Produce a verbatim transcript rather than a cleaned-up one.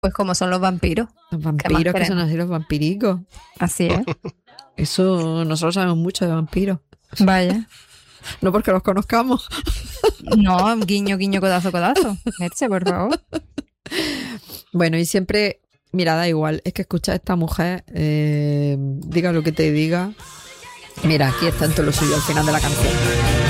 Pues como son los vampiros. Los vampiros que son así, los vampiricos. Así es. Eso, nosotros sabemos mucho de vampiros. Vaya. No porque los conozcamos. No, guiño, guiño, codazo, codazo. Merche, por favor. Bueno, y siempre, mira, da igual, es que escucha a esta mujer, eh, diga lo que te diga. Mira, aquí está en todo lo suyo al final de la canción.